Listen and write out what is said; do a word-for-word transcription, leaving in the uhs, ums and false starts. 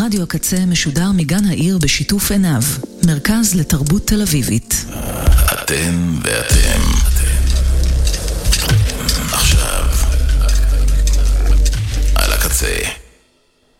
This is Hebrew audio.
רדיו הקצה משודר מגן העיר בשיתוף עיניו, מרכז לתרבות תל אביבית. אתם ואתם